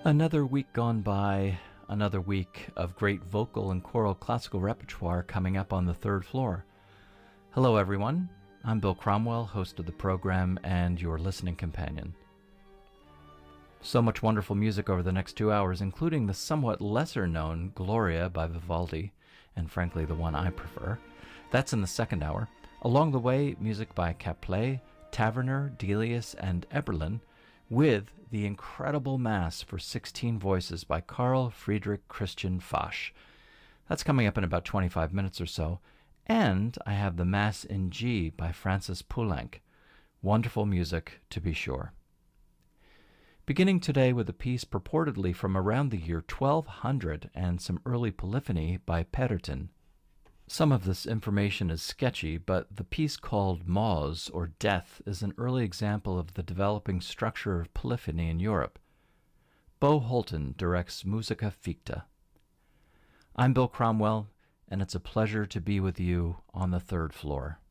Another week gone by, another week of great vocal and choral classical repertoire coming up on the third floor. Hello everyone, I'm Bill Cromwell, host of the program and your listening companion. So much wonderful music over the next 2 hours, including the somewhat lesser known Gloria by Vivaldi, and frankly the one I prefer. That's in the second hour. Along the way, music by Kaplan, Taverner, Delius, and Eberlin, with the incredible Mass for 16 voices by Carl Friedrich Christian Fasch. That's coming up in about 25 minutes or so. And I have the Mass in G by Francis Poulenc. Wonderful music, to be sure. Beginning today with a piece purportedly from around the year 1200 and some early polyphony by Peretin. Some of this information is sketchy, but the piece called Mors, or Death, is an early example of the developing structure of polyphony in Europe. Bo Holton directs Musica Ficta. I'm Bill Cromwell, and it's a pleasure to be with you on the third floor.